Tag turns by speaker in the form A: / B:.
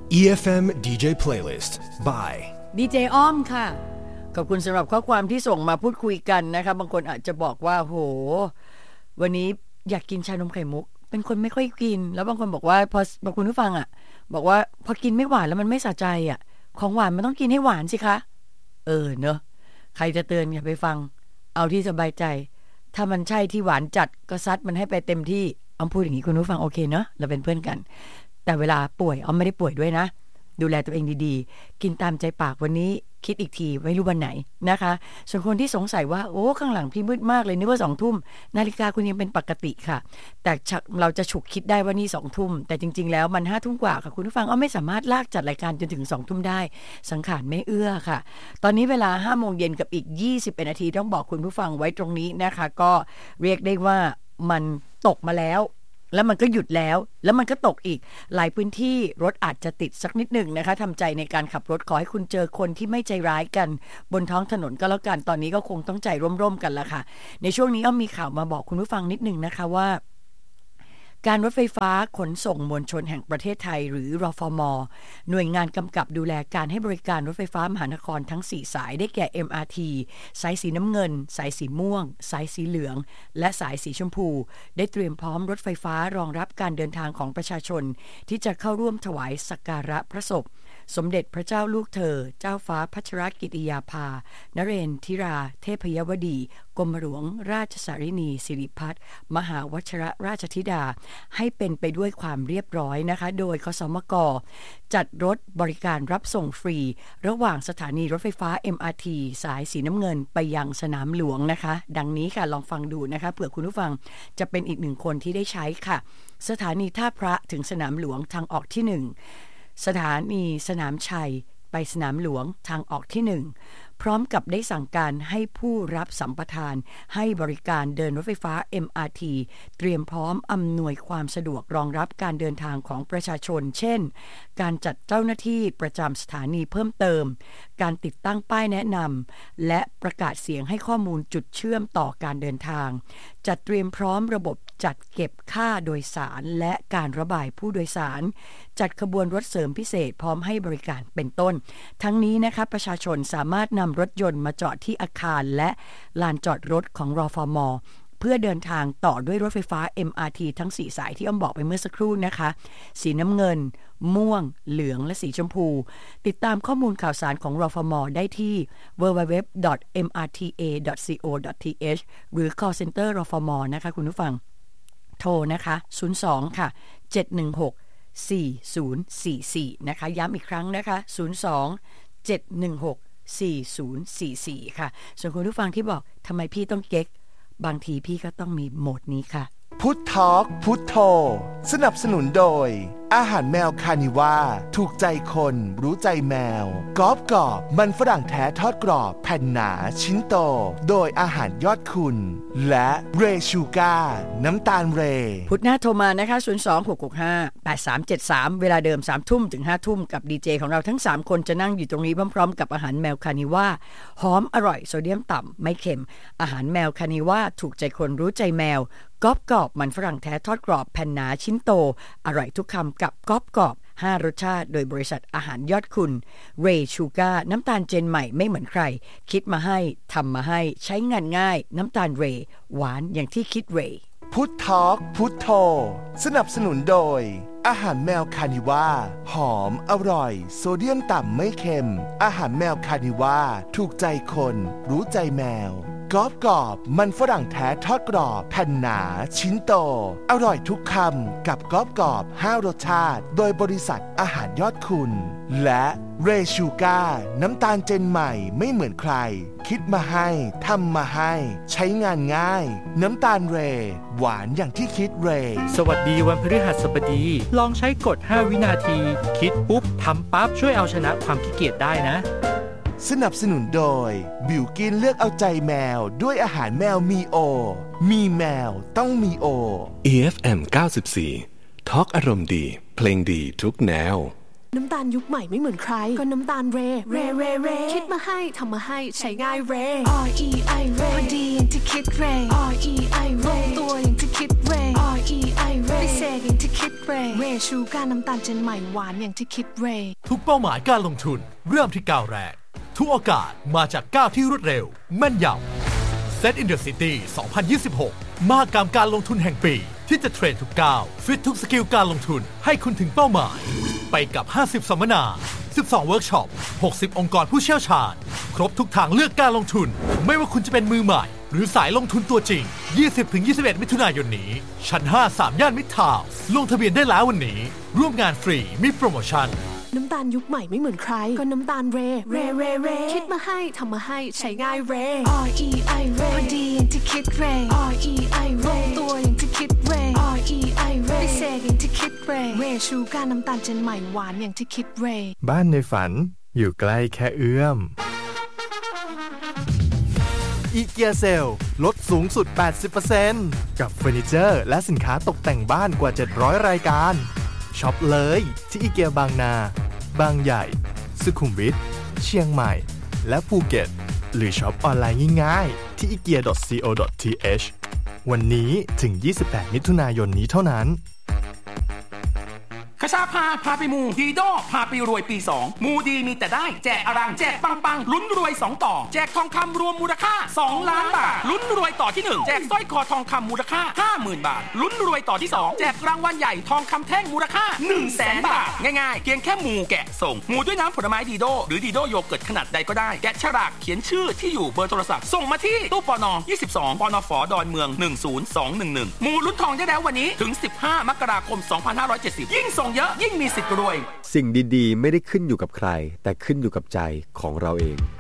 A: EFM DJ Playlist by
B: ดีเจอ้อมค่ะขอบคุณสำหรับข้อความที่ส่งมาพูดคุยกันนะคะบางคนอาจจะบอกว่าโหวันนี้อยากกินชานมไข่มุกเป็นคนไม่ค่อยกินแล้วบางคนบอกว่าพอบางคุณผู้ฟังอ่ะบอกว่าพอกินไม่หวานแล้วมันไม่สะใจอ่ะของหวานมันต้องกินให้หวานสิคะเนอะใครจะเตือนอย่าไปฟังเอาที่สบายใจถ้ามันใช่ที่หวานจัดก็ซัดมันให้ไปเต็มที่อ้อมพูดอย่างนี้คุณผู้ฟังโอเคเนอะเราเป็นเพื่อนกันแต่เวลาป่วยอ้อมไม่ได้ป่วยด้วยนะดูแลตัวเองดีๆกินตามใจปากวันนี้คิดอีกทีไม่รู้วันไหนนะคะส่วนคนที่สงสัยว่าโอ้ข้างหลังพี่มืดมากเลยนึกว่า20:00 นนาฬิกาคุณยังเป็นปกติค่ะแต่เราจะฉุกคิดได้ว่านี่20:00 นแต่จริงๆแล้วมัน5:00 นกว่าค่ะคุณผู้ฟังอ้อมไม่สามารถลากจัดรายการจนถึง20:00 นได้สังขารไม่เอื้อค่ะตอนนี้เวลา 5:00 นกับอีก21 นาทีต้องบอกคุณผู้ฟังไว้ตรงนี้นะคะก็เรียกได้ว่ามันตกมาแล้วมันก็หยุดแล้วมันก็ตกอีกหลายพื้นที่รถอาจจะติดสักนิดหนึ่งนะคะทำใจในการขับรถขอให้คุณเจอคนที่ไม่ใจร้ายกันบนท้องถนนก็แล้วกันตอนนี้ก็คงต้องใจร่มๆกันละค่ะในช่วงนี้ก็มีข่าวมาบอกคุณผู้ฟังนิดหนึ่งนะคะว่าการรถไฟฟ้าขนส่งมวลชนแห่งประเทศไทยหรือรฟม.หน่วยงานกำกับดูแลการให้บริการรถไฟฟ้ามหานครทั้ง4สายได้แก่ MRT สายสีน้ำเงินสายสีม่วงสายสีเหลืองและสายสีชมพูได้เตรียมพร้อมรถไฟฟ้ารองรับการเดินทางของประชาชนที่จะเข้าร่วมถวายสักการะพระศพสมเด็จพระเจ้าลูกเธอเจ้าฟ้าพัชรกิติยาภานเรนทิราเทพยวดีกรมหลวงราชสารินีสิริพัฒน์มหาวชิรราชธิดาให้เป็นไปด้วยความเรียบร้อยนะคะโดยคสมก.จัดรถบริการรับส่งฟรีระหว่างสถานีรถไฟฟ้า MRT สายสีน้ำเงินไปยังสนามหลวงนะคะดังนี้ค่ะลองฟังดูนะคะเผื่อคุณผู้ฟังจะเป็นอีกหนึ่งคนที่ได้ใช้ค่ะสถานีท่าพระถึงสนามหลวงทางออกที่1สถานีสนามชัยไปสนามหลวงทางออกที่1พร้อมกับได้สั่งการให้ผู้รับสัมปทานให้บริการเดินรถไฟฟ้า MRT เตรียมพร้อมอำนวยความสะดวกรองรับการเดินทางของประชาชนเช่นการจัดเจ้าหน้าที่ประจำสถานีเพิ่มเติมการติดตั้งป้ายแนะนำและประกาศเสียงให้ข้อมูลจุดเชื่อมต่อการเดินทางจัดเตรียมพร้อมระบบจัดเก็บค่าโดยสารและการระบายผู้โดยสารจัดขบวนรถเสริมพิเศษพร้อมให้บริการเป็นต้นทั้งนี้นะคะประชาชนสามารถนำรถยนต์มาจอดที่อาคารและลานจอดรถของรฟม.เพื่อเดินทางต่อด้วยรถไฟฟ้า MRT ทั้ง4สายที่อ้อมบอกไปเมื่อสักครู่นะคะสีน้ำเงินม่วงเหลืองและสีชมพูติดตามข้อมูลข่าวสารของรฟม.ได้ที่ www.mrta.co.th หรือ call center รฟม.นะคะคุณผู้ฟังโทรนะคะ02ค่ะ7164044นะคะย้ำอีกครั้งนะคะ02 7164044ค่ะส่วนคุณผู้ฟังที่บอกทำไมพี่ต้องเก๊กบางทีพี่ก็ต้องมีโหมดนี้ค่ะ
C: พุทธทอล์กพุทโธสนับสนุนโดยอาหารแมวคานิว่าถูกใจคนรู้ใจแมวกรอบกรอบมันฝรั่งแท้ทอดกรอบแผ่นหนาชิ้นโตโดยอาหารยอดคุณและเรชูก้าน้ำตาลเร
B: พุทธหน้าโทรมานะคะ02-665-8373เวลาเดิม 3:00 นถึง 5:00 นกับดีเจของเราทั้ง3คนจะนั่งอยู่ตรงนี้พร้อมๆกับอาหารแมวคานิว่าหอมอร่อยโซเดียมต่ำไม่เค็มอาหารแมวคานิว่าถูกใจคนรู้ใจแมวกรอบกรอบมันฝรั่งแท้ทอดกรอบแผ่นหนาชิ้นโตอร่อยทุกคำกับกรอบกรอบ5รสชาติโดยบริษัทอาหารยอดคุณเรชูก้าน้ำตาลเจนใหม่ไม่เหมือนใครคิดมาให้ทำมาให้ใช้งานง่ายน้ำตาลเรหวานอย่างที่คิดเร
C: พุทธทอล์กพุทโธสนับสนุนโดยอาหารแมวคานิว่าหอมอร่อยโซเดียมต่ำไม่เค็มอาหารแมวคานิว่าถูกใจคนรู้ใจแมวกรอบกรอบมันฝรั่งแท้ทอดกรอบแผ่นหนาชิ้นโตอร่อยทุกคำกับกรอบกรอบ5รสชาติโดยบริษัทอาหารยอดคุณและเรชูก้าน้ำตาลเจนใหม่ไม่เหมือนใครคิดมาให้ทำมาให้ใช้งานง่ายน้ำตาลเรหวานอย่างที่คิดเร
D: สวัสดีวันพฤหัสบดีลองใช้กฎ5วินาทีคิดปุ๊บทำปั๊บช่วยเอาชนะความขี้เกียจได้นะ
C: สนับสนุนโดยบิวกินเลือกเอาใจแมวด้วยอาหารแมวมีโอมีแมวต้องมีโอ
E: EFM 94ทอล์กอารมณ์ดีเพลงดีทุกแนวน้ำตาลยุคใหม่ไม่เหมือนใครก็น้ำตาลเรคิดมาให้ทำมาให้ใช้ง่ายเร REI เรพอดีอย่างที่คิดเร REI เรตัวอย่างที่คิดเร REI เรพิเศษอย่างที่คิดเรชูการน้ำตาลเจนใหม่หวานอย่างที่คิดเร
F: ทุกเป้าหมายการลงทุนเริ่มที่ก้าวแรกทุกโอกาสมาจากก้าวที่รวดเร็วแม่นยำ Set in the City 2026 มหกรรมการลงทุนแห่งปีที่จะเทรนทุกก้าวฟิตทุกสกิลการลงทุนให้คุณถึงเป้าหมายไปกับ50สัมมนา12เวิร์กช็อป60องค์กรผู้เชี่ยวชาญครบทุกทางเลือกการลงทุนไม่ว่าคุณจะเป็นมือใหม่หรือสายลงทุนตัวจริง 20-21 มิถุนายนนี้ชั้น5 3 ย่านมิตรทาวน์ลงทะเบียนได้แล้ววันนี้ร่วมงานฟรีมีโปรโมชั่น
E: น้ำตาลยุคใหม่ไม่เหมือนใครก็น้ำตาลเรคิดมาให้ทำมาให้ใช้ง่ายเร REI เรพอดีอย่างที่คิดเร REI เรตัวอย่างที่คิดเร REI เรพิเศษอย่างที่คิดเรชูการน้ำตาลเจนใหม่หวานอย่างที่คิดเร
A: บ้านในฝันอยู่ใกล้แค่เอื้อมอีเกียเซลลดสูงสุด 80% กับเฟอร์นิเจอร์และสินค้าตกแต่งบ้านกว่า700รายการช็อปเลยที่อีเกียบางนาบางใหญ่สุขุมวิทเชียงใหม่และภูเก็ตหรือช็อปออนไลน์ง่ายๆที่ ikea.co.th วันนี้ถึง28มิถุนายนนี้เท่านั้น
G: คชาพาไปมูดีโดพาไปรวยปี2มูดีมีแต่ได้แจกอรังแจกปังลุ้นรวย2ต่อแจกทองคำรวมมูลค่า2ล้านบาทลุ้นรวยต่อที่1แจกสร้อยคอทองคำมูลค่า 50,000 บาทลุ้นรวยต่อที่2แจกรางวัลใหญ่ทองคำแท่งมูลค่า 100,000 บาทง่ายๆเพียงแค่มูแกะส่งมูด้วยน้ำผลไม้ดีโดหรือดีโดโยเกิร์ตขนาดใดก็ได้แกะฉลากเขียนชื่อที่อยู่เบอร์โทรศัพท์ส่งมาที่ตู้ปน22ปนฝดอนเมือง10211มูลุ้นทองได้แล้ววันนี้ถึง15มกราคม2570ยิ่งส่งเยอะยิ่งมีสิทธิ์รวย
H: สิ่งดีๆไม่ได้ขึ้นอยู่กับใครแต่ขึ้นอยู่กับใจของเราเอง